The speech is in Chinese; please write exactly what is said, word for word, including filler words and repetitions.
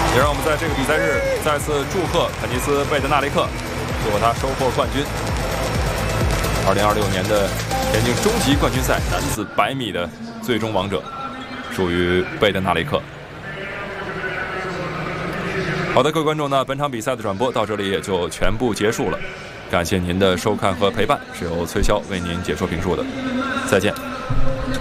也让我们在这个比赛日再次祝贺肯尼斯·贝德纳雷克，祝贺他收获冠军。二零二六年的田径终极冠军赛男子百米的最终王者属于贝德纳雷克。好的，各位观众，那本场比赛的转播到这里也就全部结束了。感谢您的收看和陪伴，是由崔骁为您解说评述的，再见。